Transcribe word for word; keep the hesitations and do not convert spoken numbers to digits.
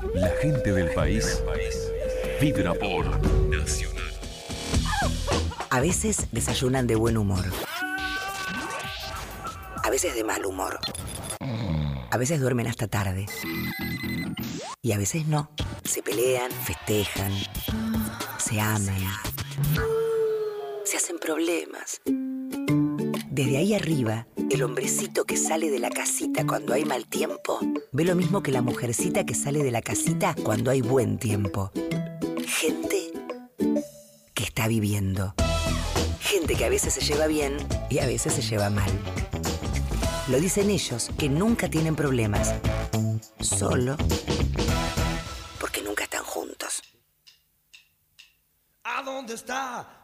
La gente del país vibra por Nacional. A veces desayunan de buen humor. A veces de mal humor. A veces duermen hasta tarde. Y a veces no. Se pelean, festejan, se aman, se hacen problemas. Desde ahí arriba, el hombrecito que sale de la casita cuando hay mal tiempo ve lo mismo que la mujercita que sale de la casita cuando hay buen tiempo. Gente que está viviendo. Gente que a veces se lleva bien y a veces se lleva mal. Lo dicen ellos, que nunca tienen problemas. Solo porque nunca están juntos. ¿A dónde está